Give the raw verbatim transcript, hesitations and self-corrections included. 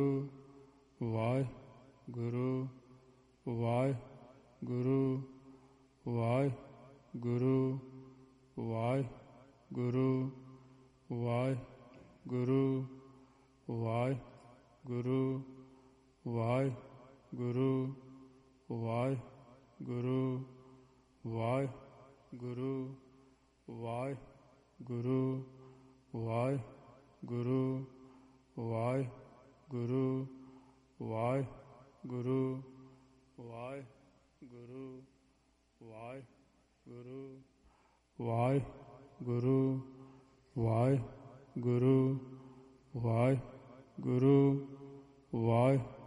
Waheguru Waheguru Waheguru Waheguru Waheguru Waheguru Waheguru Waheguru Waheguru Waheguru Waheguru Waheguru Waheguru Waheguru Waheguru Waheguru Waheguru Waheguru ਵਾਹਿ